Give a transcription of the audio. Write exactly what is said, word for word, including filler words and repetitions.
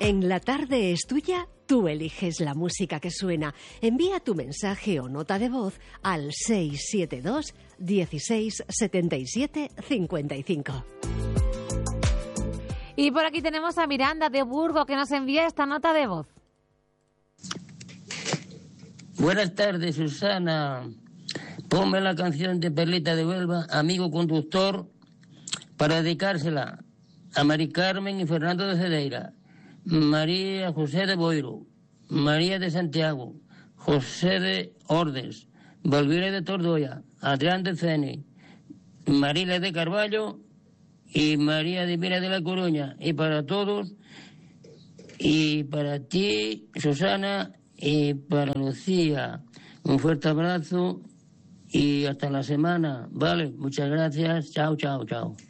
En La Tarde es Tuya, tú eliges la música que suena. Envía tu mensaje o nota de voz al seis siete dos, dieciséis, setenta y siete, cincuenta y cinco. Y por aquí tenemos a Miranda de Burgos que nos envía esta nota de voz. Buenas tardes, Susana. Ponme la canción de Perlita de Huelva, Amigo Conductor, para dedicársela a Mari Carmen y Fernando de Cedeira, María José de Boiro, María de Santiago, José de Ordes, Valvire de Tordoya, Adrián de Ceni, María de Carballo y María Divina de la Coruña. Y para todos, y para ti, Susana, y para Lucía, un fuerte abrazo y hasta la semana. Vale, muchas gracias. Chao, chao, chao.